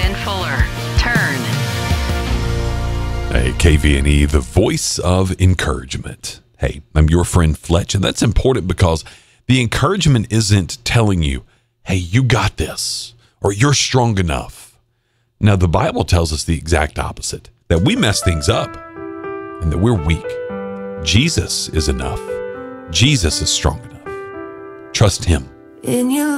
Ben Fuller. Turn. Hey, KVNE, the voice of encouragement. Hey, I'm your friend Fletch, and that's important because the encouragement isn't telling you, hey, you got this, or you're strong enough. Now, the Bible tells us the exact opposite, that we mess things up and that we're weak. Jesus is enough. Jesus is strong enough. Trust him. In your